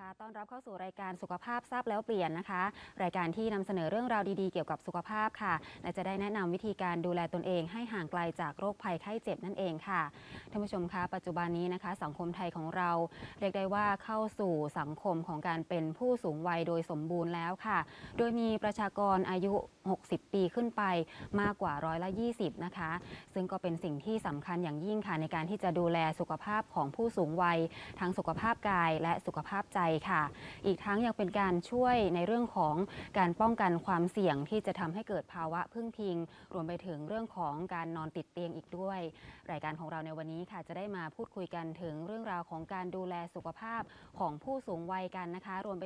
ต้อนรับเข้าสู่รายการสุขภาพทราบแล้วเปลี่ยนนะคะรายการที่นำเสนอเรื่องราวดีๆเกี่ยวกับสุขภาพค่ะและจะได้แนะนำวิธีการดูแลตนเองให้ห่างไกลจากโรคภัยไข้เจ็บนั่นเองค่ะท่านผู้ชมคะปัจจุบันนี้นะคะสังคมไทยของเราเรียกได้ว่าเข้าสู่สังคมของการเป็นผู้สูงวัยโดยสมบูรณ์แล้วค่ะโดยมีประชากรอายุ60 ปีขึ้นไปมากกว่า20%นะคะซึ่งก็เป็นสิ่งที่สำคัญอย่างยิ่งค่ะในการที่จะดูแลสุขภาพของผู้สูงวัยทั้งสุขภาพกายและสุขภาพใจค่ะอีกทั้งยังเป็นการช่วยในเรื่องของการป้องกันความเสี่ยงที่จะทำให้เกิดภาวะพึ่งพิงรวมไปถึงเรื่องของการนอนติดเตียงอีกด้วยรายการของเราในวันนี้ค่ะจะได้มาพูดคุยกันถึงเรื่องราวของการดูแลสุขภาพของผู้สูงวัยกันนะคะรวมไป